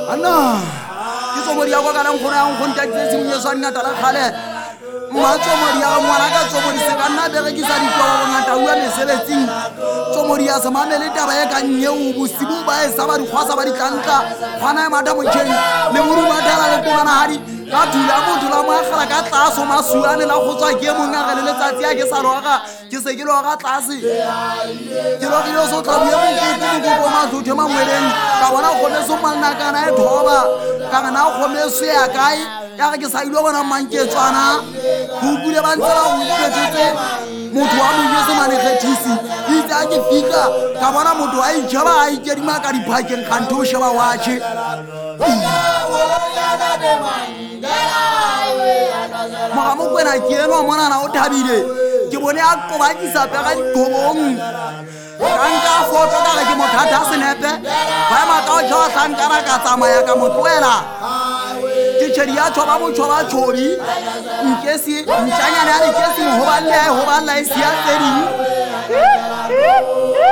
Anna, ke tsomodi ya kwa kana nkgona ya nkgonta tse monyeswa ngata la khale. Tsomodi ya ngwana ka tsomodi se ka nna berekisa ditoro go ngata bua mesebetsing. Tsomodi ya semane le taba e ka nyeu bosibu ba e sa ba di khwasa ba di tlantla. Khwana e mata motjheng le muru matala le tona hadi. Ka dula motho la mo agala ka tlaso masuane la go tswa ke mong a re le letsatsi ya ke sa loga ke se ke loga tlase. Ke lo ke so tla bua mo go ma thothe ma mweleng ka bona go ne so manna kana e thoba ka na go me se ya kae ya ke sa ilo bona manketswana go bule ba ntse ba go ipetsetse motho wa mo yese mane kgethisi itse a ke fika ka bona motho a itjhaba a ikedima ka diphakeng kgantho sheba watshe Mogamo kwena ke eno monana o thabile ke bone a qobakisa pega diqobong ka nka foto ka re ke mothata senepe ba maka o tshwa tlankana ka tsamaya ka motloela ke tshedi ya tshoba motshoba tshodi nkesi ntshanyana ya dikesi ho balla e sia tseding